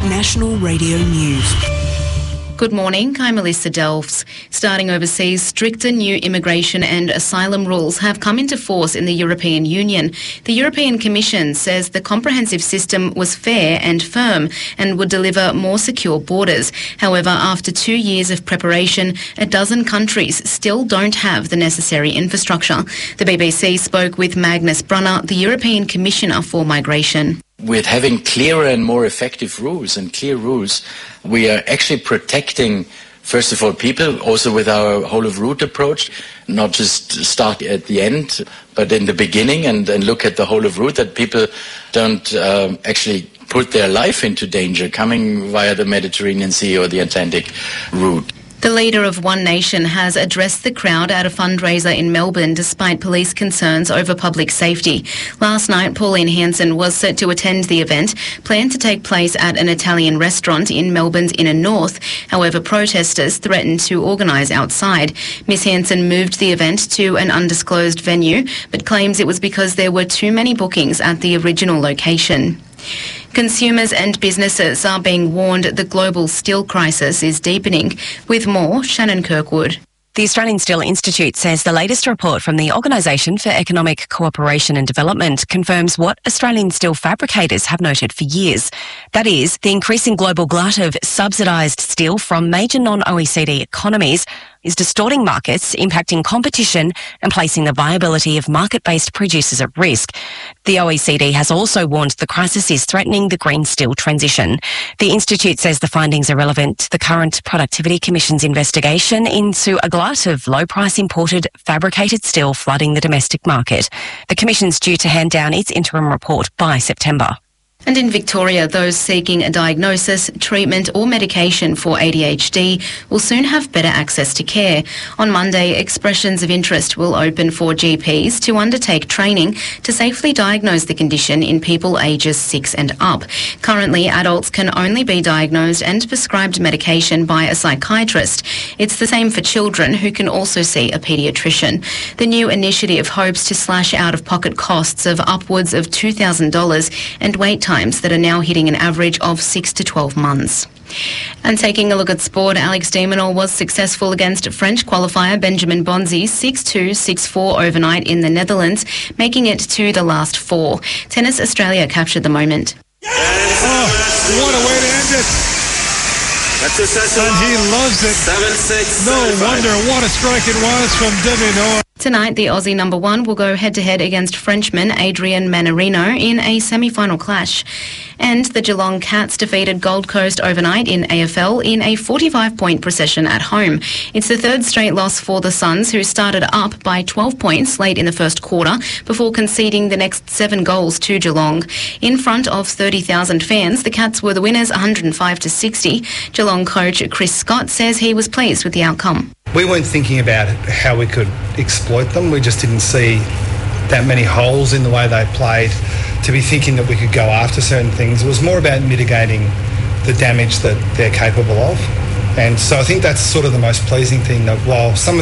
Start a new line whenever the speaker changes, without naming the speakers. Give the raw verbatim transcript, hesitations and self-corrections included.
National Radio News.
Good morning, I'm Melissa Delves. Starting overseas, stricter new immigration and asylum rules have come into force in the European Union. The European Commission says the comprehensive system was fair and firm and would deliver more secure borders. However, after two years of preparation, a dozen countries still don't have the necessary infrastructure. The B B C spoke with Magnus Brunner, the European Commissioner for Migration.
With having clearer and more effective rules and clear rules, we are actually protecting, first of all, people, also with our whole of route approach, not just start at the end, but in the beginning and, and look at the whole of route, that people don't um, actually put their life into danger coming via the Mediterranean Sea or the Atlantic route.
The leader of One Nation has addressed the crowd at a fundraiser in Melbourne despite police concerns over public safety. Last night, Pauline Hanson was set to attend the event, planned to take place at an Italian restaurant in Melbourne's inner north. However, protesters threatened to organise outside. Miss Hanson moved the event to an undisclosed venue, but claims it was because there were too many bookings at the original location. Consumers and businesses are being warned the global steel crisis is deepening. With more, Shannon Kirkwood.
The Australian Steel Institute says the latest report from the Organisation for Economic Cooperation and Development confirms what Australian steel fabricators have noted for years. That is, the increasing global glut of subsidised steel from major non-O E C D economies is distorting markets, impacting competition and placing the viability of market-based producers at risk. The O E C D has also warned the crisis is threatening the green steel transition. The Institute says the findings are relevant to the current Productivity Commission's investigation into a glut of low-price imported fabricated steel flooding the domestic market. The Commission's due to hand down its interim report by September.
And in Victoria, those seeking a diagnosis, treatment or medication for A D H D will soon have better access to care. On Monday, Expressions of Interest will open for G Ps to undertake training to safely diagnose the condition in people ages six and up. Currently, adults can only be diagnosed and prescribed medication by a psychiatrist. It's the same for children, who can also see a paediatrician. The new initiative hopes to slash out-of-pocket costs of upwards of two thousand dollars and wait times that are now hitting an average of six to twelve months. And taking a look at sport, Alex de Minaur was successful against French qualifier Benjamin Bonzi six two, six four overnight in the Netherlands, making it to the last four. Tennis Australia captured the moment.
Oh, what a way to end it. And he loves it. Seven, six, no seven, wonder five. What a strike it was from de Minaur.
Tonight, the Aussie number one will go head-to-head against Frenchman Adrian Manarino in a semi-final clash. And the Geelong Cats defeated Gold Coast overnight in A F L in a forty-five point procession at home. It's the third straight loss for the Suns, who started up by twelve points late in the first quarter before conceding the next seven goals to Geelong. In front of thirty thousand fans, the Cats were the winners one hundred five to sixty. Geelong coach Chris Scott says he was pleased with the outcome.
We weren't thinking about how we could exploit them. We just didn't see that many holes in the way they played to be thinking that we could go after certain things. It was more about mitigating the damage that they're capable of. And so I think that's sort of the most pleasing thing, that while some